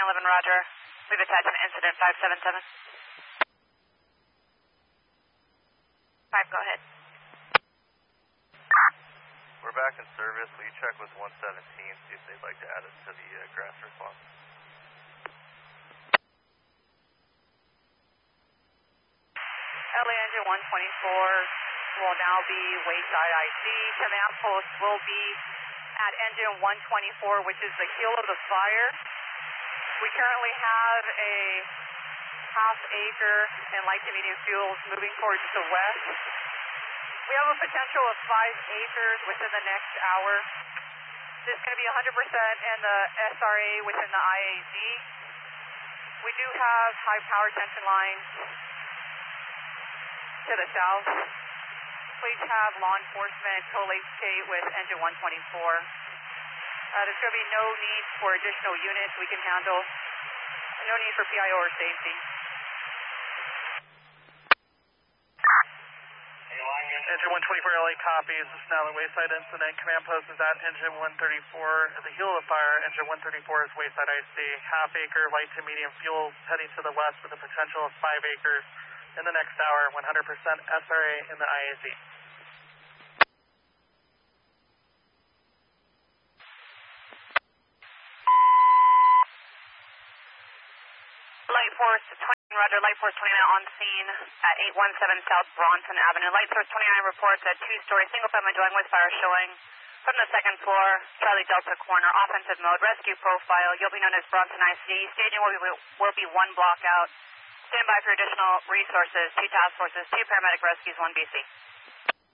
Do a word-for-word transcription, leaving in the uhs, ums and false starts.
eleven, roger. We've attached an incident five seven seven. five, go ahead. We're back in service. Will you check with one seventeen, see if they'd like to add us to the uh, grass response? L A engine one twenty-four will now be wayside I C. Command post will be at engine one twenty-four, which is the heel of the fire. We currently have a half acre and light to medium fuels moving towards the west. We have a potential of five acres within the next hour. This is going to be one hundred percent in the S R A within the I A Z. We do have high power tension lines to the south. Please have law enforcement co-locate with engine one twenty-four. Uh, there's going to be no need for additional units we can handle. No need for P I O or safety. Engine one twenty-four L A copies. This is now the wayside incident. Command post is at engine one thirty-four. At the heel of the fire, engine one thirty-four is wayside I C. Half acre, light to medium fuels heading to the west with a potential of five acres in the next hour. one hundred percent S R A in the I A Z. Light Force twenty, roger, Light Force twenty-nine on scene at eight one seven South Bronson Avenue. Light Force twenty-nine reports a two-story single-family dwelling with fire showing from the second floor, Charlie Delta corner, offensive mode, rescue profile. You'll be known as Bronson I C. Staging will be, will be one block out. Stand by for additional resources, two task forces, two paramedic rescues, one B C.